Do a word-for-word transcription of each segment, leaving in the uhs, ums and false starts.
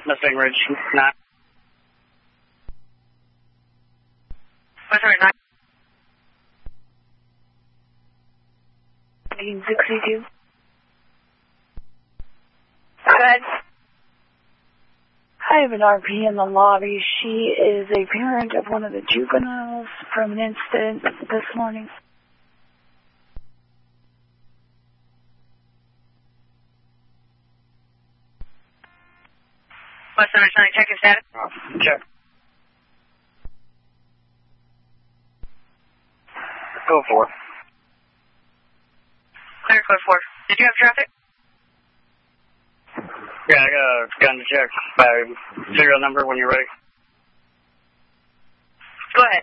Mustang Ridge, nine. Mustang Ridge, nine. nineteen sixty-two. Go ahead. I have an R P in the lobby. She is a parent of one of the juveniles from an incident this morning. Mustang Ridge, nine, check your status. Check. Go for it. Clear code four. Did you have traffic? Yeah, I got a gun to check by serial number when you're ready. Go ahead.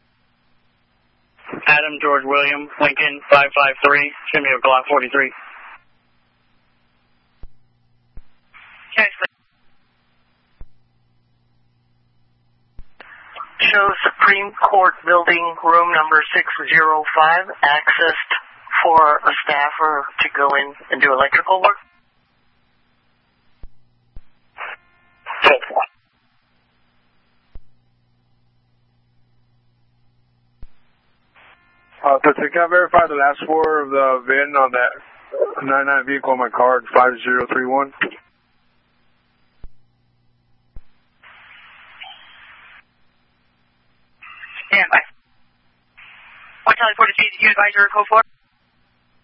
Adam George William, Lincoln, five five three, send me a Glock forty-three. Check. Show Supreme Court building room number six oh five, accessed for a staffer to go in and do electrical work. Uh, so can I verify the last four of the V I N on that ninety-nine vehicle on my card, five zero three one? Stand by. One Charlie forty-two, did you advise your code four?